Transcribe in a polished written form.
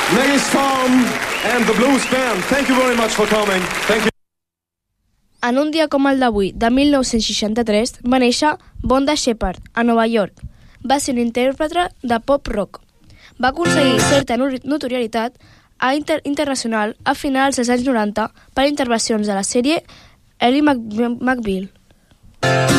Mace Farm and the Blues Band. Thank you very much for coming. Thank you. En un dia com el d'avui, de 1963, va néixer Vonda Shepard, a Nova York. Va ser un intèrprete de pop-rock. Va aconseguir certa notorietat internacional a finals dels anys 90 per intervencions de la sèrie Ally McBeal.